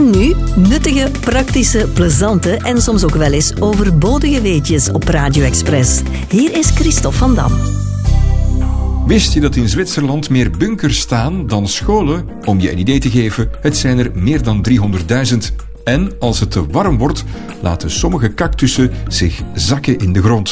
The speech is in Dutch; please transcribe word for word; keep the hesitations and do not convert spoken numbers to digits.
En nu nuttige, praktische, plezante en soms ook wel eens overbodige weetjes op Radio Express. Hier is Christophe van Dam. Wist je dat in Zwitserland meer bunkers staan dan scholen? Om je een idee te geven, het zijn er meer dan driehonderdduizend. En als het te warm wordt, laten sommige cactussen zich zakken in de grond.